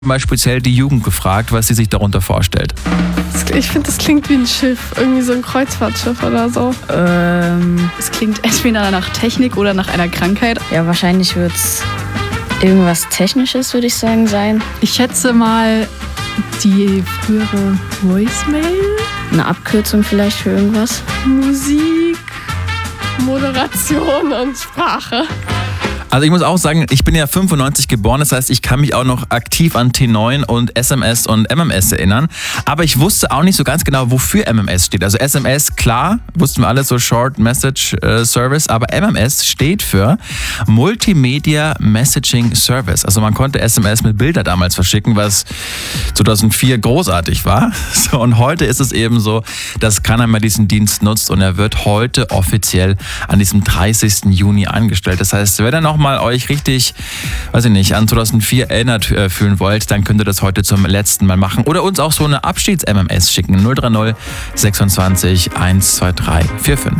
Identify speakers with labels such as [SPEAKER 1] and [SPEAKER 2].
[SPEAKER 1] Mal speziell die Jugend gefragt, was sie sich darunter vorstellt.
[SPEAKER 2] Ich finde, das klingt wie ein Schiff, irgendwie so ein Kreuzfahrtschiff oder so.
[SPEAKER 3] Es klingt entweder nach Technik oder nach einer Krankheit.
[SPEAKER 4] Ja, wahrscheinlich wird es irgendwas Technisches, würde ich sagen, sein.
[SPEAKER 5] Ich schätze mal die frühere Voicemail.
[SPEAKER 4] Eine Abkürzung vielleicht für irgendwas.
[SPEAKER 2] Musik, Moderation und Sprache.
[SPEAKER 1] Also ich muss auch sagen, ich bin ja 95 geboren, das heißt, ich kann mich auch noch aktiv an T9 und SMS und MMS erinnern. Aber ich wusste auch nicht so ganz genau, wofür MMS steht. Also SMS, klar, wussten wir alle, so Short Message Service, aber MMS steht für Multimedia Messaging Service. Also man konnte SMS mit Bildern damals verschicken, was 2004 großartig war. So, und heute ist es eben so, dass keiner mehr diesen Dienst nutzt und er wird heute offiziell an diesem 30. Juni eingestellt. Das heißt, wenn er noch mal euch richtig, weiß ich nicht, an 2004 erinnert fühlen wollt, dann könnt ihr das heute zum letzten Mal machen. Oder uns auch so eine Abschieds-MMS schicken. 030 26 123 45.